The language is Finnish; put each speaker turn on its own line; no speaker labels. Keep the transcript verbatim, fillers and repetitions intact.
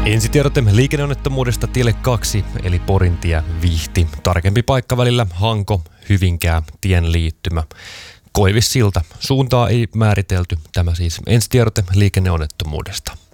Ensitiedote liikenneonnettomuudesta tielle kaksi, eli Porintie Vihti. Tarkempi paikka välillä Hanko, Hyvinkää, tien liittymä. Koivissilta. Suuntaa ei määritelty. Tämä siis ensitiedote liikenneonnettomuudesta.